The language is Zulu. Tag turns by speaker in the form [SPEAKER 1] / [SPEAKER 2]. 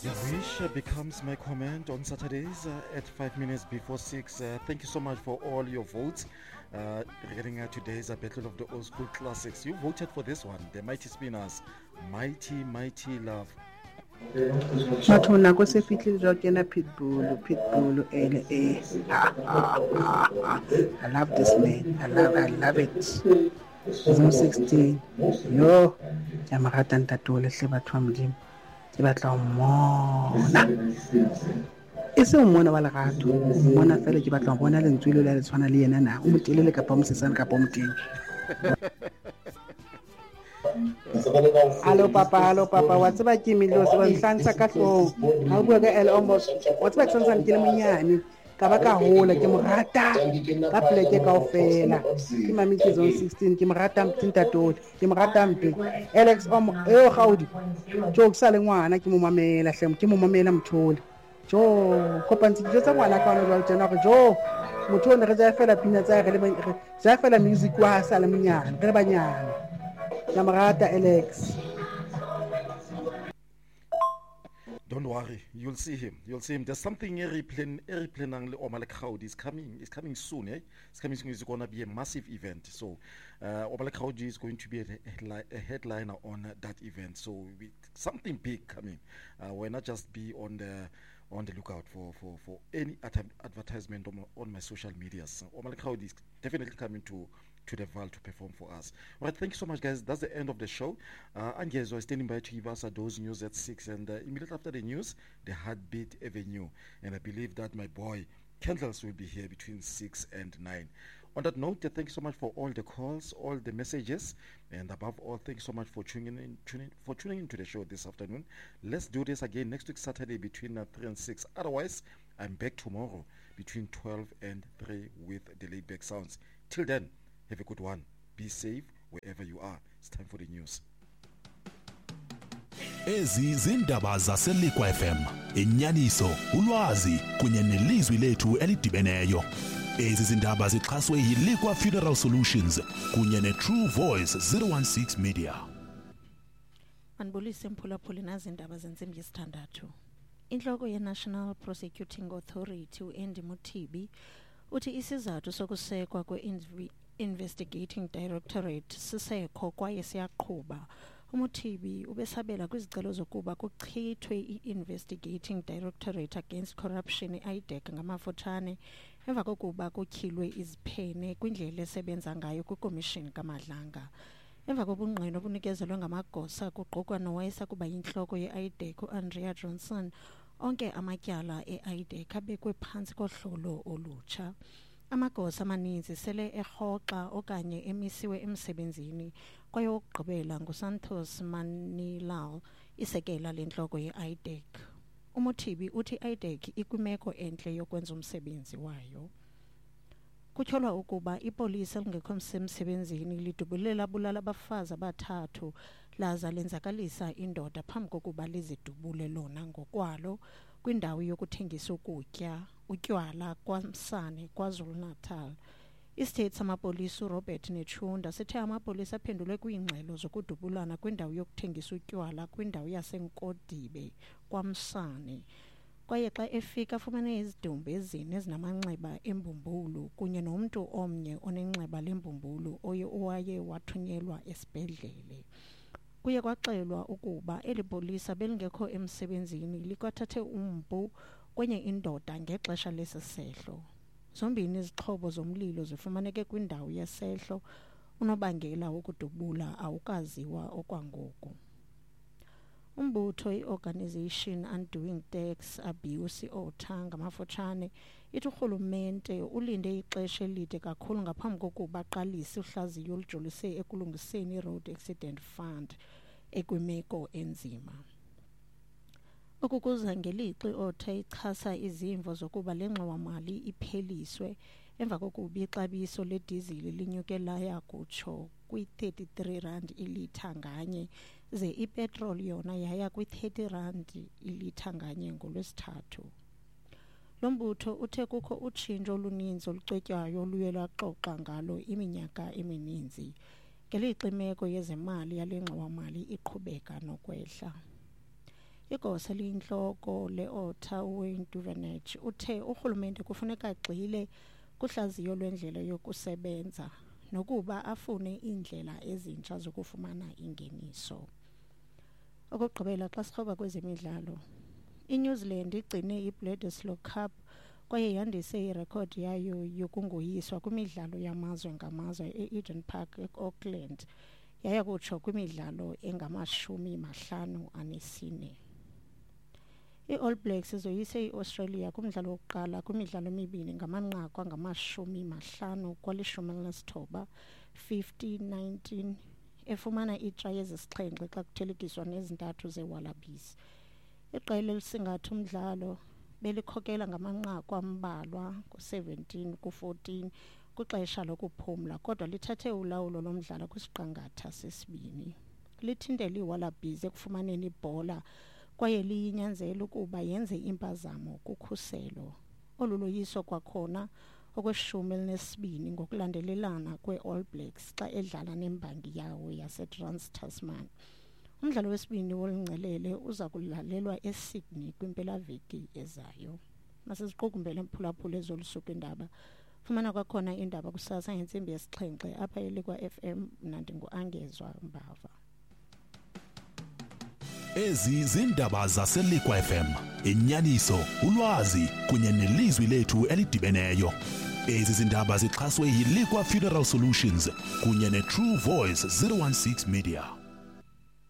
[SPEAKER 1] Your wish becomes my command on Saturdays at 5 minutes before 6. Thank you so much for all your votes regarding today's Battle of the Old School Classics. You voted for this one, the Mighty Spinners, Mighty, Mighty Love.
[SPEAKER 2] Batho nako se fitlhile jwa kena Pitbull LA. I love this man. I love it. Zone 16. Yo, ke mo rata ntatole hle batho ba modimo. Ke batla ho mmona. E se o mmona wa lerato. Mmona fela ke batla ho bona lentswe le le tshwana le yena na. O motelele kapa mo sesane kapa mo moteng. Hello papa, wa tseba ke Milosi wa nhlantsha ka hlooho. Ha o bua ka L almost. Wa tseba ke santsane ke le monyane. Ka ba ka hola ke mo rata. Ka pleke kaofela. Ke mami ke zone 16 ke mo rata ntatole. Ke mo rata mpe. Alex gaudi. Jo ke sa le ngwana ke mo mamela hle ke mo mamela mthole. Jo kopantse dijo tsa ngwana ka ona jwa tsena go jo. Motho o ne re ja fela pina tsa re le ja fela music wa sa le monyane. Re banyane. Yamarata Alex.
[SPEAKER 1] Don't worry, you'll see him. There's something airplane Omale Crowd is coming soon, eh? It's coming soon. It's gonna be a massive event. So Omale Crowd is going to be a headliner on that event. So something big coming. Why not just be on the lookout for any advertisement on my social medias. Omale Crowd is definitely coming to the Val to perform for us. All right, thank you so much, guys. That's the end of the show. And yes, I was standing by to give us those news at 6, and immediately after the news, the Heartbeat Avenue. And I believe that my boy Kendalls will be here between 6 and 9. On that note, thank you so much for all the calls, all the messages, and above all, thank you so much for tuning into the show this afternoon. Let's do this again next week Saturday between 3 and 6. Otherwise, I'm back tomorrow between 12 and 3 with the laid back sounds. Till then, have a good one. Be safe wherever you are. It's time for the news.
[SPEAKER 3] Ezi zindaba zaseLikwa FM, inyaniso, ulwazi kunye nelizwi lethu elidibeneyo. Ezi zindaba zixhaswe yiLikwa Funeral Solutions kunye neTrue Voice 016 Media.
[SPEAKER 4] Anbulise mphulaphuli nazindaba zensimbi yesithandathu. Inhloko ye-National Prosecuting Authority u-Andy Mothibi uthi isizathu sokusekwa Investigating Directorate sisekho kwaye siyaqhuba. Umothibi ubesabela kwizicelo zokuba kuchithwe i-Investigating Directorate Against Corruption i-IDEC ngamafutshane emva kokuba kutyhilwe iziphene kwindlela esebenza ngayo kwikomishini kaMadlanga. Emva kobungqina obunikezelwe ngamagosa kuqukwa nowayesa kuba yintloko ye-IDEC uAndrea Johnson, onke amatyala e-IDEC abekwe phantsi kohlolo olutsha. Amagosa amaninzi sele erhoxa okanye emisiwe emsebenzini kwaye okugqibela nguSantos Manilal, isekela lentloko ye-IDEC. Umothibi uthi i-IDEC ikwimeko entle yokwenza umsebenzi wayo. Kutyholwa ukuba ipolisa elingekho semsebenzini lidubulela bulala abafazi abathathu laza lenzakalisa indoda phambi kokuba lizidubule lona ngokwalo kwindawo yokuthengisa utywala kwaMsane KwaZulu-Natal. Isithethe samapolisa uRobert Nechunda sithe amapolisa aphendule kwiingxelo zokudubulana kwindawo yokuthengisa utywala kwindawo yaseNkodibe kwaMsane. Kwaye xa efika afumene izidumbu ezine ezinamanxeba embumbulu kunye nomntu omnye onenxeba lembumbulu owaye wathunyelwa esibhedlele. Kuye kwaxelwa ukuba eli polisa belingekho emsebenzini likwathathe umbu kwenye indoda ngexesha lesisehlo. Zombini izixhobo zomlilo zifumaneke kwindawo yesehlo. Unobangela wokudubula awukaziwa okwangoku. Umbutho i-Organization Undoing Tax Abuse OTA ngamafutshane ithi urhulumente ulinde ixesha elide kakhulu ngaphambi kokuba aqalise uhlaziyo olujolise ekulungiseni i-Road Accident Fund ekwimeko enzima. Ukukuza ngelixa i-OTA ichasa izimvo zokuba le ngxowa-mali ipheliswe emva kokuba ixabiso ledizili linyuke laya kutsho kwi-33 rand ilitha nganye, ze ipetroli yona yaya kwi-30 rand ilitha nganye ngolwesithathu. Lo mbutho uthe kukho utshintsho oluninzi olucetywayo oluye lwaxoxa ngalo iminyaka emininzi, ngelixa imeko yezemali yale ngxowa-mali iqhubeka nokwehla. Igosa liyinhloko le-OTA uWayne Duvenage uthe urhulumente kufuneka agxile kuhlaziyo lwendlela yokusebenza nokuba afune indlela ezintsha zokufumana ingeniso. Okugqibela xa sikroba kwezemidlalo, iNew Zealand igcine iBledisloe Cup kwaye yandise irekhodi yayo yokungoyiswa kwimidlalo yamazwe ngamazwe e-Eden Park e-Auckland yaya kutsho kwimidlalo engama-54. I-All Blacks izoyise i-Australia kumdlalo wokuqala kwimidlalo emibini ngamanqaku angama-50-19 50-19 efumana iitrayi ezisixhenxe xa kuthelekiswa nezintathu zeWallabies. Iqela elisingatha umdlalo belikhokela ngamanqaku ambalwa ku-17-14 kwixesha lokuphumla kodwa lithathe ulawulo lomdlalo kwisiqingatha sesibini. Lithintele iWallabies ekufumaneni ibhola kwaye liyinyanzela ukuba yenze impazamo kukhuselo. Olu loyiso kwakhona okweshumi-12 ngokulandelelana kwe-All Blacks xa edlala nembangi yawo yaseTrans-Tasman. Umdlalo wesibini wolingcelele uza kulalelwa eSydney kwimpelaveki ezayo. Masiziqukumbele mphulaphula ezolusuku indaba. Fumana kwakhona indaba kusasa ngentsimbi yesixhenxe apha eLikwa FM. Mna ndinguAngezwa Mbava.
[SPEAKER 3] Ezi zindaba zaseLikwa FM, inyaniso, ulwazi kunye nelizwi lethu elidibeneyo. Ezi zindaba zixhaswe yiLikwa Funeral Solutions kunye neTrue Voice 016 Media.